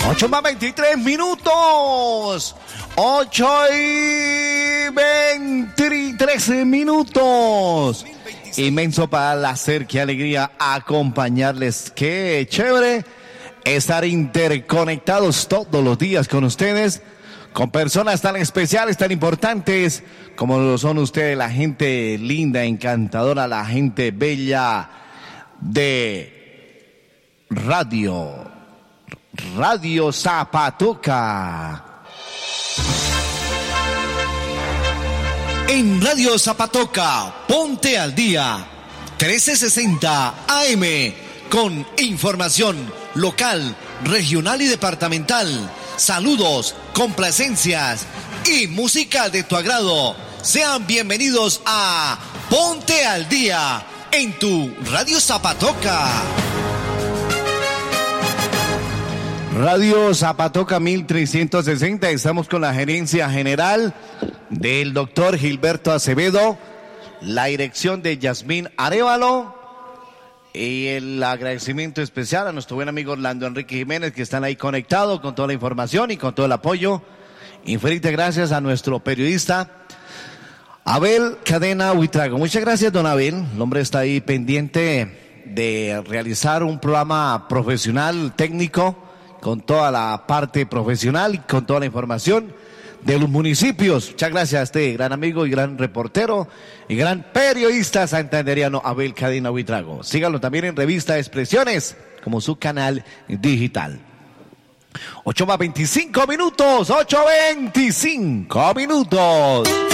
8:23 minutos. 8:23 minutos. Inmenso placer, qué alegría acompañarles. Qué chévere estar interconectados todos los días con ustedes, con personas tan especiales, tan importantes como lo son ustedes, la gente linda, encantadora, la gente bella de Radio Zapatoca. En Radio Zapatoca, ponte al día, 1360 AM, con información local, regional y departamental, saludos, complacencias y música de tu agrado. Sean bienvenidos a Ponte al Día en tu Radio Zapatoca. Radio Zapatoca 1360, estamos con la gerencia general del doctor Gilberto Acevedo, la dirección de Yasmín Arévalo y el agradecimiento especial a nuestro buen amigo Orlando Enrique Jiménez, que están ahí conectados con toda la información y con todo el apoyo. Infinitas gracias a nuestro periodista Abel Cadena Huitrago. Muchas gracias, don Abel. El hombre está ahí pendiente de realizar un programa profesional, técnico, con toda la parte profesional y con toda la información de los municipios. Muchas gracias a este gran amigo y gran reportero y gran periodista santanderiano Abel Cadena Huitrago. Síganlo también en Revista Expresiones como su canal digital. 8:25 minutos.